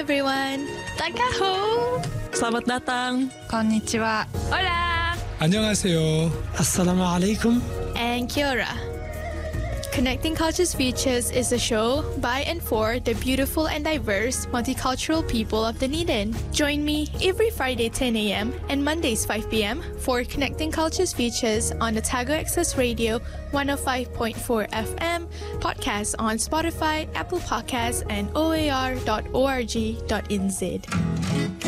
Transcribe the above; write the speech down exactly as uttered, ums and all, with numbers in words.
everyone. Takaho. Selamat datang. Konnichiwa. Hola. 안녕하세요. Assalamualaikum. And kia ora. Connecting Cultures Futures is a show by and for the beautiful and diverse multicultural people of Dunedin. Join me every Friday ten a.m. and Mondays five p.m. for Connecting Cultures Futures on Otago Access Radio one oh five point four F M, podcasts on Spotify, Apple Podcasts, and O A R dot org dot N Z.